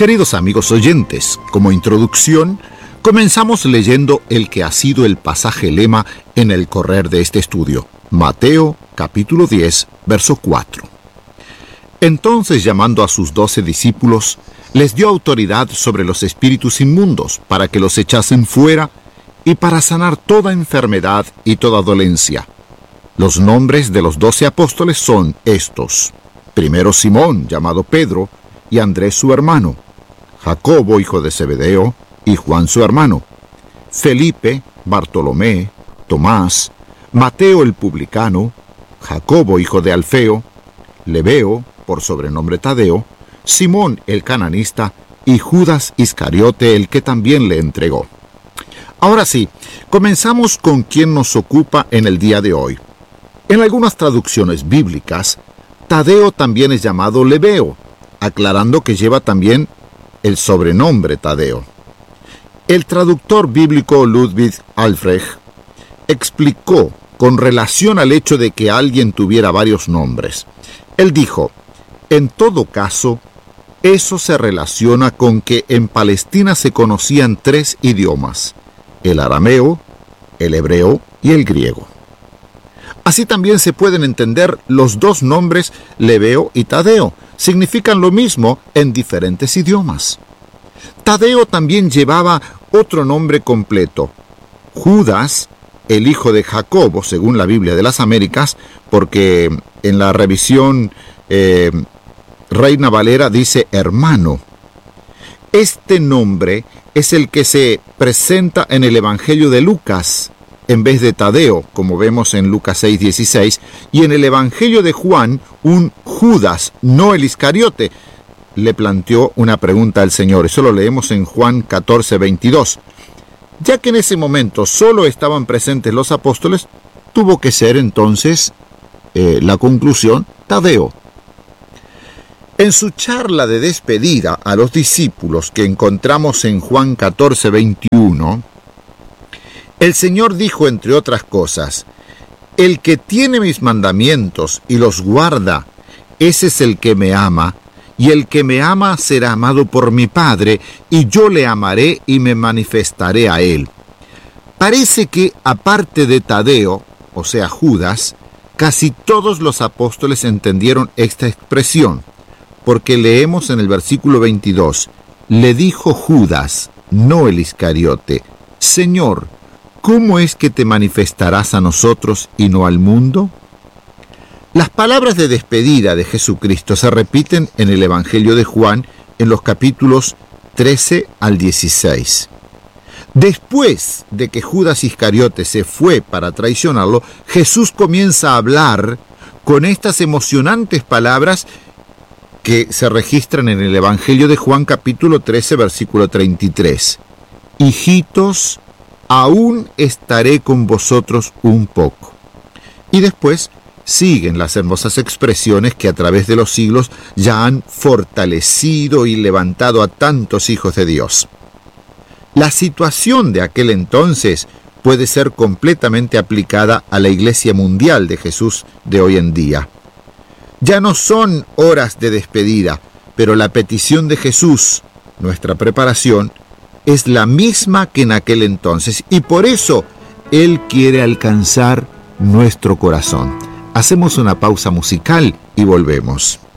Queridos amigos oyentes, como introducción, comenzamos leyendo el que ha sido el pasaje lema en el correr de este estudio, Mateo capítulo 10, verso 4. Entonces, llamando a sus 12 discípulos, les dio autoridad sobre los espíritus inmundos para que los echasen fuera y para sanar toda enfermedad y toda dolencia. Los nombres de los 12 apóstoles son estos: primero Simón, llamado Pedro, y Andrés su hermano, Jacobo, hijo de Zebedeo, y Juan su hermano, Felipe, Bartolomé, Tomás, Mateo el publicano, Jacobo, hijo de Alfeo, Lebeo, por sobrenombre Tadeo, Simón el cananista, y Judas Iscariote, el que también le entregó. Ahora sí, comenzamos con quien nos ocupa en el día de hoy. En algunas traducciones bíblicas, Tadeo también es llamado Lebeo, aclarando que lleva también el sobrenombre Tadeo. El traductor bíblico Ludwig Albrecht explicó con relación al hecho de que alguien tuviera varios nombres. Él dijo: en todo caso, eso se relaciona con que en Palestina se conocían 3 idiomas: el arameo, el hebreo y el griego. Así también se pueden entender los 2 nombres Lebeo y Tadeo. Significan lo mismo en diferentes idiomas. Tadeo también llevaba otro nombre completo: Judas, el hijo de Jacobo, según la Biblia de las Américas, porque en la revisión Reina Valera dice hermano. Este nombre es el que se presenta en el Evangelio de Lucas, en vez de Tadeo, como vemos en Lucas 6:16, y en el Evangelio de Juan, un Judas, no el Iscariote, le planteó una pregunta al Señor. Eso lo leemos en Juan 14:22. Ya que en ese momento solo estaban presentes los apóstoles, tuvo que ser entonces la conclusión Tadeo. En su charla de despedida a los discípulos que encontramos en Juan 14:21, el Señor dijo, entre otras cosas: el que tiene mis mandamientos y los guarda, ese es el que me ama, y el que me ama será amado por mi Padre, y yo le amaré y me manifestaré a él. Parece que, aparte de Tadeo, o sea Judas, casi todos los apóstoles entendieron esta expresión, porque leemos en el versículo 22, le dijo Judas, no el Iscariote: Señor, ¿cómo es que te manifestarás a nosotros y no al mundo? Las palabras de despedida de Jesucristo se repiten en el Evangelio de Juan en los capítulos 13 al 16. Después de que Judas Iscariote se fue para traicionarlo, Jesús comienza a hablar con estas emocionantes palabras que se registran en el Evangelio de Juan capítulo 13, versículo 33. Hijitos, aún estaré con vosotros un poco. Y después siguen las hermosas expresiones que a través de los siglos ya han fortalecido y levantado a tantos hijos de Dios. La situación de aquel entonces puede ser completamente aplicada a la Iglesia Mundial de Jesús de hoy en día. Ya no son horas de despedida, pero la petición de Jesús, nuestra preparación, es la misma que en aquel entonces, y por eso Él quiere alcanzar nuestro corazón. Hacemos una pausa musical y volvemos.